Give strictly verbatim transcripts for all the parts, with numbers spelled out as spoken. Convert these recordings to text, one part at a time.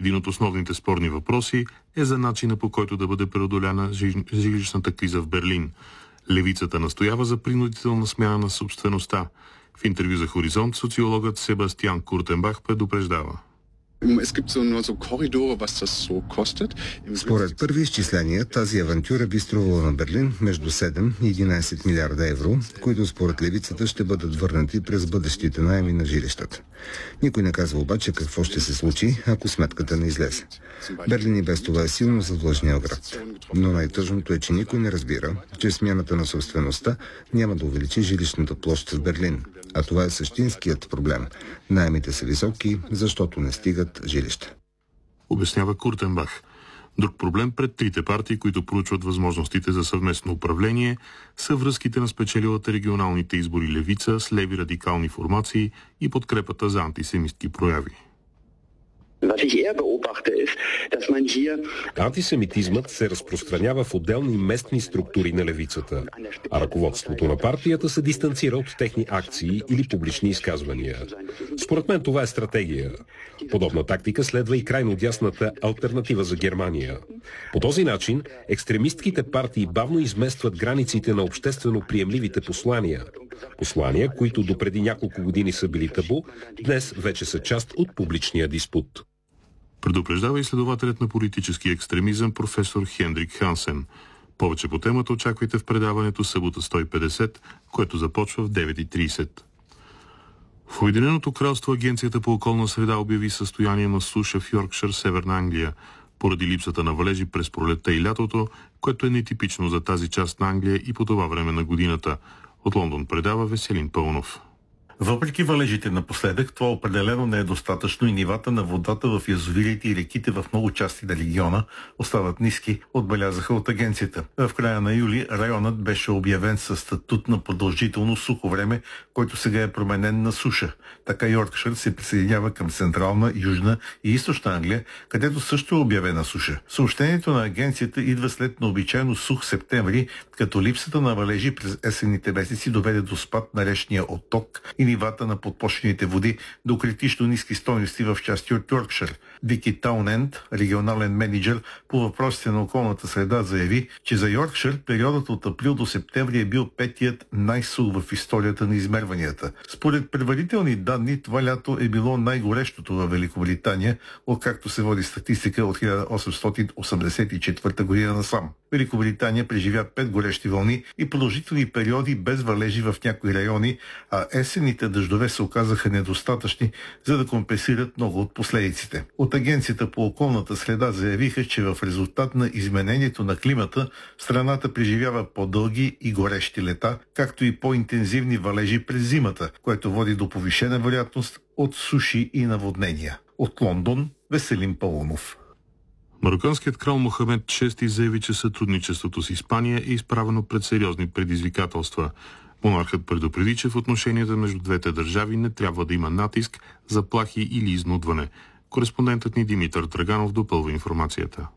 Един от основните спорни въпроси е за начина, по който да бъде преодоляна жилищната криза в Берлин. Левицата настоява за принудителна смяна на собствеността. В интервю за Хоризонт социологът Себастиан Куртенбах предупреждава. Според първи изчисления, тази авантюра би струвала на Берлин между седем и единайсет милиарда евро, които според левицата ще бъдат върнати през бъдещите наеми на жилищата. Никой не казва обаче какво ще се случи, ако сметката не излезе. Берлин и без това е силно задлъжнял град. Но най-тъжното е, че никой не разбира, че смяната на собствеността няма да увеличи жилищната площ в Берлин. А това е същинският проблем. Наемите са високи, защото не стигат жилища. Обяснява Куртенбах. Друг проблем пред трите партии, които проучват възможностите за съвместно управление, са връзките на спечелилата регионалните избори левица с леви радикални формации и подкрепата за антисемитски прояви. Антисемитизмът се разпространява в отделни местни структури на левицата, а ръководството на партията се дистанцира от техни акции или публични изказвания. Според мен това е стратегия. Подобна тактика следва и крайно дясната алтернатива за Германия. По този начин екстремистките партии бавно изместват границите на обществено приемливите послания. Послания, които допреди няколко години са били табу, днес вече са част от публичния диспут. Предупреждава изследователят на политически екстремизъм професор Хендрик Хансен. Повече по темата очаквайте в предаването Събота сто и петдесет, което започва в девет и трийсет. В Обединеното кралство Агенцията по околна среда обяви състояние на суша в Йоркшир, Северна Англия, поради липсата на валежи през пролетта и лятото, което е нетипично за тази част на Англия и по това време на годината. От Лондон предава Веселин Пълнов. Въпреки валежите напоследък, това определено не е достатъчно и нивата на водата в язовирите и реките в много части на региона остават ниски, отбелязаха от агенцията. В края на юли районът беше обявен със статут на продължително сухо време, който сега е променен на суша. Така Йоркшир се присъединява към Централна, Южна и Източна Англия, където също е обявена суша. Съобщението на агенцията идва след необичайно сух септември, като липсата на валежи през есенните месеци доведе до спад на речния отток и нивата на подпочвените води до критично ниски стойности в части от Йоркшир. Вики Тауненд, регионален менеджер по въпросите на околната среда, заяви, че за Йоркшир периодът от април до септември е бил петият най-сух в историята на измерванията. Според предварителни данни, това лято е било най-горещото във Великобритания, откакто се води статистика от хиляда осемстотин осемдесет и четвърта година насам. Великобритания преживя пет горещи вълни и продължителни периоди без валежи в някои райони, а есенните дъждове се оказаха недостатъчни, за да компенсират много от последиците. От Агенцията по околната среда заявиха, че в резултат на изменението на климата страната преживява по-дълги и горещи лета, както и по-интензивни валежи през зимата, което води до повишена вероятност от суши и наводнения. От Лондон, Веселин Пълнов. Марокканският крал Мохамед шести заяви, че сътрудничеството с Испания е изправено пред сериозни предизвикателства. Монархът предупреди, че в отношенията между двете държави не трябва да има натиск, заплахи или изнудване. Кореспондентът ни Димитър Драганов допълва информацията.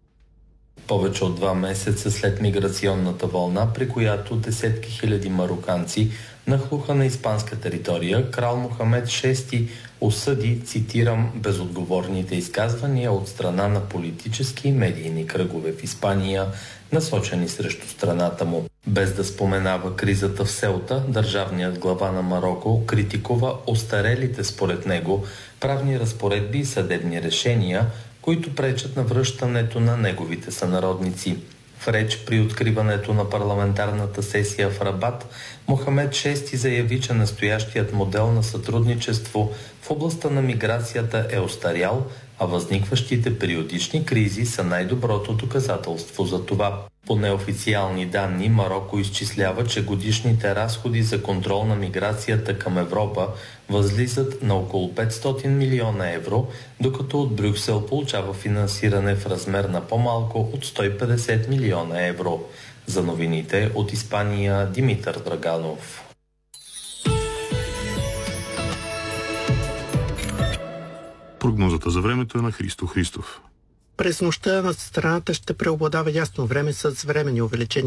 Повече от два месеца след миграционната вълна, при която десетки хиляди мароканци нахлуха на испанска територия, крал Мохамед шести осъди, цитирам, безотговорните изказвания от страна на политически и медийни кръгове в Испания, насочени срещу страната му. Без да споменава кризата в Селта, държавният глава на Мароко критикува остарелите според него правни разпоредби и съдебни решения, които пречат на връщането на неговите сънародници. В реч при откриването на парламентарната сесия в Рабат, Мохамед шести заяви, че настоящият модел на сътрудничество в областта на миграцията е остарял, а възникващите периодични кризи са най-доброто доказателство за това. По неофициални данни, Мароко изчислява, че годишните разходи за контрол на миграцията към Европа възлизат на около петстотин милиона евро, докато от Брюксел получава финансиране в размер на по-малко от сто и петдесет милиона евро. За новините от Испания, Димитър Драганов. Прогнозата за времето е на Христо Христов. През нощта над страната ще преобладава ясно време с временни увеличения